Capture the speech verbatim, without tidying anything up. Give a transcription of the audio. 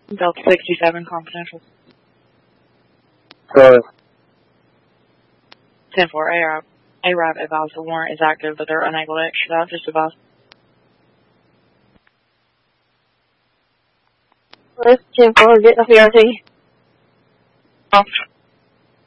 Delta sixty-seven, confidential. Sorry. ten four, A R A B. A R A B advised the warrant is active, but they're unable to extradite. Just advise. Let's ten four, get the P R T. Off.